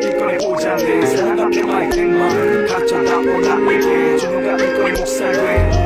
이거에 보장돼 사랑과 평화의 땡만 각자 다 원하는 게 주는가 이거에 몫살돼